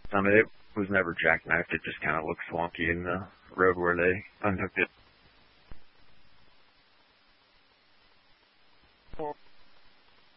I mean, it was never jackknifed. It just kind of looked swanky in the road where they unhooked it.